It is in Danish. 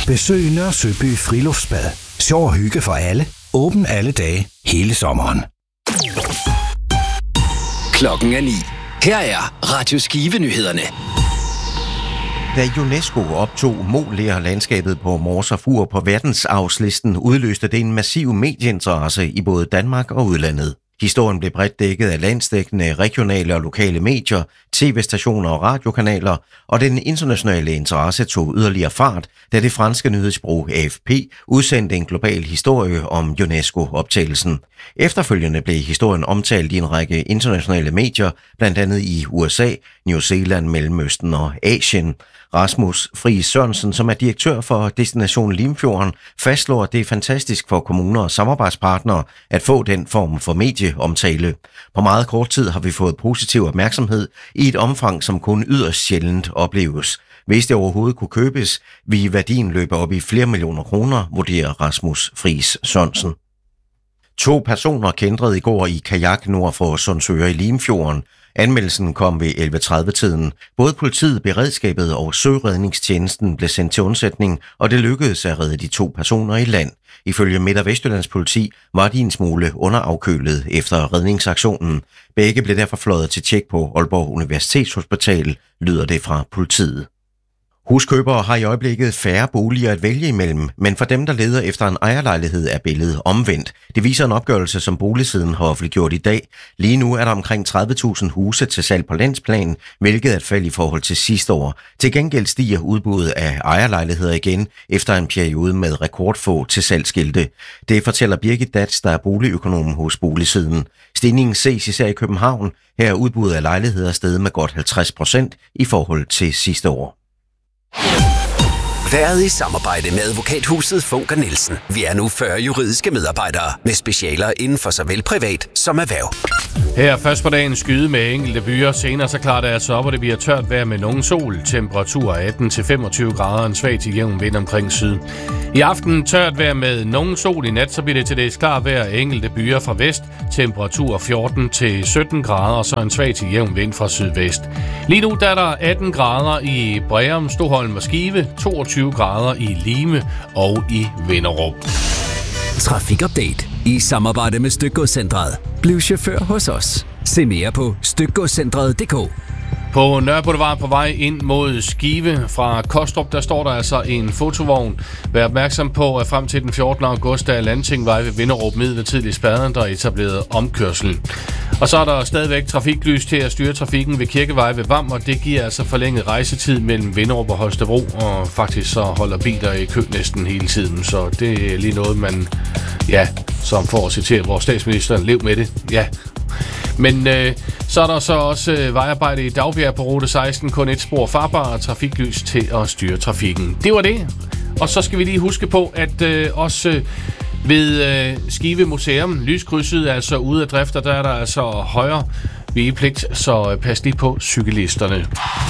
Besøg Nørre Søby Friluftsbad. Sjov og hygge for alle. Åben alle dage, hele sommeren. Klokken er 9. Her er Radio Skive-nyhederne. Da UNESCO optog Moler-landskabet på Mors og Fur på verdensarvslisten, udløste det en massiv medieinteresse i både Danmark og udlandet. Historien blev bredt dækket af landsdækkende, regionale og lokale medier, tv-stationer og radiokanaler, og den internationale interesse tog yderligere fart, da det franske nyhedsbureau AFP udsendte en global historie om UNESCO-optagelsen. Efterfølgende blev historien omtalt i en række internationale medier, blandt andet i USA, New Zealand, Mellemøsten og Asien. Rasmus Friis Sørensen, som er direktør for Destination Limfjorden, fastslår, at det er fantastisk for kommuner og samarbejdspartnere at få den form for medieomtale. På meget kort tid har vi fået positiv opmærksomhed i et omfang, som kun yderst sjældent opleves. Hvis det overhovedet kunne købes, ville værdien løbe op i flere millioner kroner, vurderer Rasmus Friis Sørensen. 2 personer kæntrede i går i kajak nord for Sundsøre i Limfjorden. Anmeldelsen kom ved 11:30-tiden. Både politiet, beredskabet og søredningstjenesten blev sendt til undsætning, og det lykkedes at redde de 2 personer i land. Ifølge Midt- og Vestjyllands politi var de en smule underafkølet efter redningsaktionen. Begge blev derfor fløjet til tjek på Aalborg Universitetshospital, lyder det fra politiet. Huskøbere har i øjeblikket færre boliger at vælge imellem, men for dem, der leder efter en ejerlejlighed, er billedet omvendt. Det viser en opgørelse, som Boligsiden har offentliggjort i dag. Lige nu er der omkring 30.000 huse til salg på landsplan, hvilket er et fald i forhold til sidste år. Til gengæld stiger udbuddet af ejerlejligheder igen efter en periode med rekordfå til salgsskilte. Det fortæller Birgit Dats, der er boligøkonom hos Boligsiden. Stigningen ses især i København. Her er udbuddet af lejligheder steget med godt 50% i forhold til sidste år. Været i samarbejde med advokathuset Funker Nielsen. Vi er nu 40 juridiske medarbejdere med specialer inden for såvel privat som erhverv. Her først på dagen skyde med enkelte byer. Senere så klarer det altså op, og det bliver tørt vejr med nogen sol. Temperatur 18-25 grader, en svag til jævn vind omkring syd. I aften tørt vejr med nogen sol. I nat så bliver det til det klart vejr enkelte byer fra vest. Temperatur 14-17 grader, og så en svag til jævn vind fra sydvest. Lige nu der er der 18 grader i Breum, Stoholm og Skive, 22 grader i Lime og i Vinderup. Trafikupdate i samarbejde med Stykgodscentret. Bliv chauffør hos os. Se mere på stykgodscentret.dk. På Nørre Boulevard på vej ind mod Skive fra Kostrup, der står der altså en fotovogn. Vær opmærksom på, at frem til den 14. august er Lantingvej ved Vinderup midlertidigt spærret, der er etableret omkørsel. Og så er der stadigvæk trafiklys til at styre trafikken ved Kirkevej ved Vam, og det giver altså forlænget rejsetid mellem Vinderup og Holstebro, og faktisk så holder biler i kø næsten hele tiden, så det er lige noget, man, som for at citere vores statsminister, lev med det, Men så er der så også vejarbejde i Dagbjerg på rute 16, kun et spor farbar og trafiklys til at styre trafikken. Det var det, og så skal vi lige huske på, at også ved Skive Museum, lyskrydset er altså ude af drift, og der er der altså højere vigepligt, så pas lige på cyklisterne.